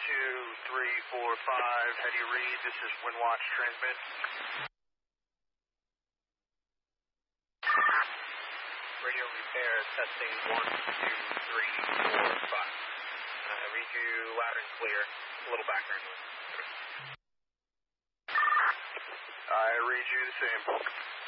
345, how do you read? This is Windwatch transmit. Radio repair, testing 1, 2, 3, 4, 5. I read you loud and clear. A little background noise. I read you the same.